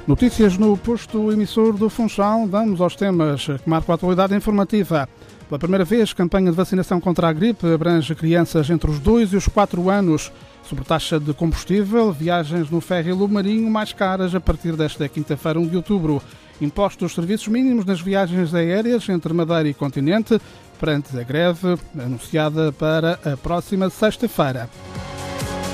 Notícias no posto emissor do Funchal. Vamos aos temas que marcam a atualidade informativa. Pela primeira vez, campanha de vacinação contra a gripe abrange crianças entre os 2 e os 4 anos. Sobretaxa de combustível, viagens no ferry Lume Marinho mais caras a partir desta quinta-feira, 1 de outubro. Impostos serviços mínimos nas viagens aéreas entre Madeira e Continente, perante a greve anunciada para a próxima sexta-feira.